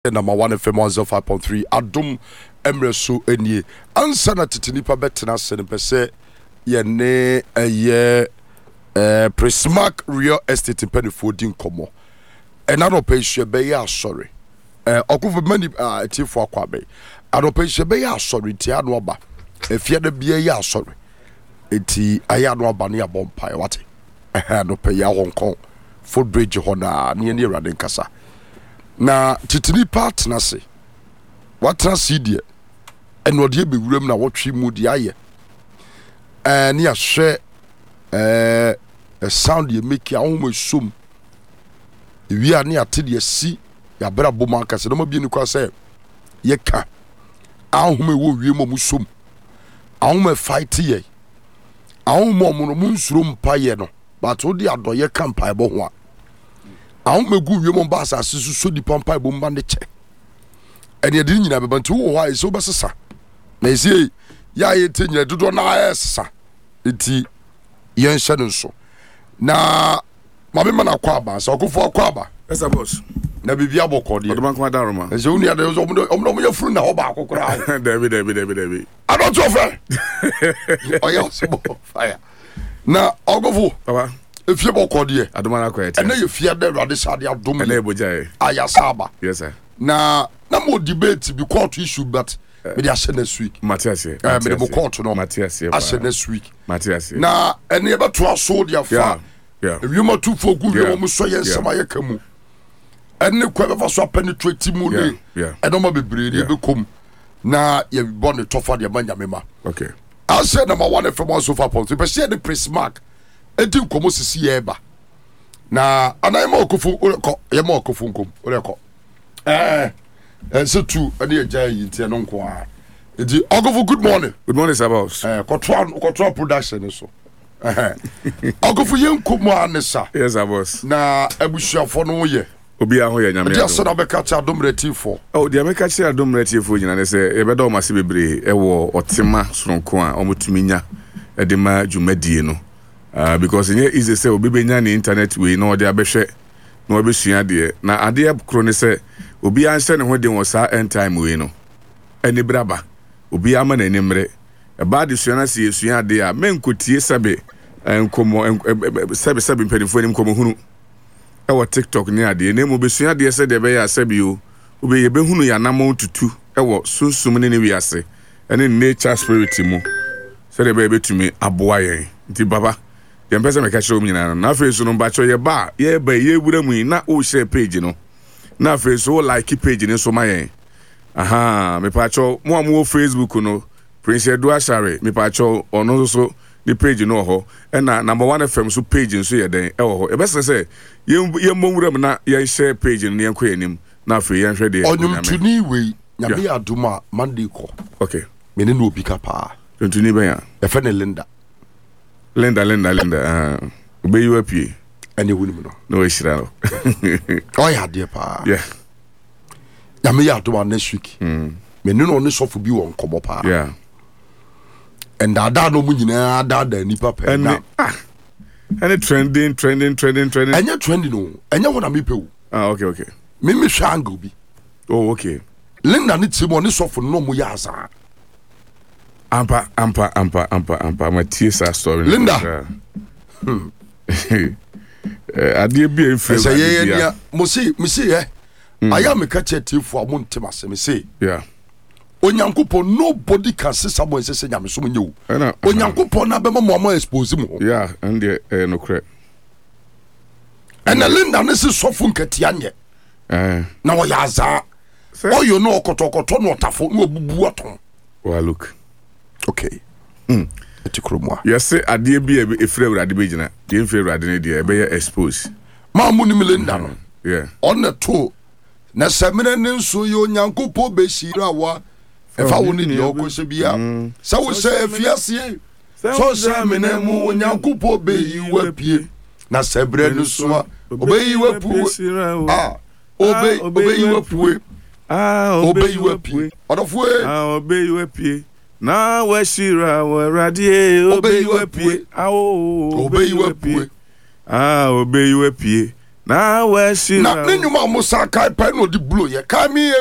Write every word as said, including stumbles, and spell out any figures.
number one F M one oh five point three Adum Emre so enie ansa na tete nipa betena se ne pese ye ne eye eh Prismark real estate penifo din komo enado pe hye be ya sorry eh okufo mani atifo akwa be ado pe hye be ya sorry ti ado oba efie da bia ya sorry eti aya no oba ne ya bompa wate eh ado pe ya honkon footbridge hona ne ne rade nkasa na titini partner se watra sidie eno de be wuram na wotwe mu de aye eh ne ya hwe eh a sound ye make ya homo sum wi a ne ate de si ya bra boma kase no mabie ni kwa se ye ka ahomo wo wi mo sum ahomo fight ye ahomo mo no mu nsuro mpa ye no but wo de adoye kampai bo ho a ahun megu wiemo ba asase so so di pampa bo mba ne che ene edi nyina beba nti wo ho ayi so besesa na esi ya ye tenya dodo na ayesa eti yen hye no so na mabe mana kwa ba so okofo kwa aba yes boss na bibia bokode odo man kwa daroma ese uni ade so omdo omdo mo yefuru na ho ba akokora David David David David I don't offer oya so fire na okofo baba efie bokode adomana kwa ete ene ye fie de rade sade adom ene bojae ayasaba yes sir na na mo debate be court issue but me dey share next week Matthias eh me dey court no Matthias I share next week Matthias na ene be to aso dia fa yeah ewima tu fo gu wi mo so ye nsema ye kamu ene kwa be fa so penetrate mu ni ene mo bebre ni be kom na ye born tofa de manya mema okay I said number one F M one oh five point three but share the Prismark enti komo sisi ye ba na anai ma okofu ko ye ma okofu nkom ore ko eh eh so tu ani e jai yinti no nko a edi okofu good morning good morning sir boss eh kotwa kotwa production so eh okofu ye nkomo anesa yes sir boss na abusuafo no ye obi aho ye nyame edi aso na be ka cha dom retifo oh di ameka cha dom retifo nyina ne se e be do mase bebre e wo otema soronko a omutumi nya e de ma dwumadie no Uh, because in here easy say obi benya ni internet we no de abehwe no obesua de na ade kro ne say obi anse ne ho de won sa end time we no eni braba obi ama na nimre e ba de sua na se esua de a menkotie sabe enkomo sabe sabe mpedifo ni nkomo hunu e wo TikTok ni ade na mo besua de se de be ya sabe o obi ye be hunu ya namon tutu e wo sunsum ne ne wiase ene nature spirit mu se de be betumi aboa yen nti baba yempese meka shiro nyina na face no bacho ye ba ye ba ye wura mu na o share page no na face o like page ni so mayen aha me pacho mo am wo Facebook no Prince Edu Ashare me pacho ono so the page no ho and na number one F M so page so ye den e ho e bese say ye ye mo wura mu na ye share page ni ye kwanim na fe ye hwe de onyum tuni we nyabe aduma Monday ko okay me ne no obi ka pa tuni ben ya e fe ne Linda Linda, Linda, Linda. Uh, obey you up here. And you wouldn't know. No, it's not. Oh, yeah, dear pa. Yeah. Ya me ya do one next week. Mm. Me no no so for be on come up. Yeah. And that da no mu nyina da da ni papa. And ah. And it trending, trending, trending, trending. And you trending no. And you wanna me pe. Ah, okay, okay. Me me shango bi. Oh, okay. Linda ni timo ni so for no mu ya za. Ampa, ampa, ampa, ampa, ampa. My tears are story. Linda. Hmm. I did be a friend. Say yeah, yeah. Mo see, me see eh. I am a catch it for a month to me say. Yeah. Onyankopon nobody can say someone say nyame so nyu. Onyankopon na be mo mo expose mo. Yeah, and the uh, no correct. And Linda ne se sofo nkatia nye. Eh. Na wo ya za. O you know okotokoto no otafo no obubu aton. Well, look. Okay. Hmm. Etikromwa. Yes, ade bi e free urade be gina. Dey free urade ne dey e be expose. Ma mu ni Linda no. Yeah. On the to na semene ne nso yo Nyankopon be shira wa. E fa wo ni de okoso bia. Sa wo se afiase. So semene mu Nyankopon be yiwa pie. Na sebre no so obeyi wa pu. Ah. Obe obeyi wa pu. Ah, obeyi wa pie. Odofo e. Ah, obeyi wa pie. Na we shira wa radie obeyi wa pie. Ah, obeyi wa pie. Ah, obeyi wa pie. na we na ne nyuma mo sa kai pa no di blow ye kai me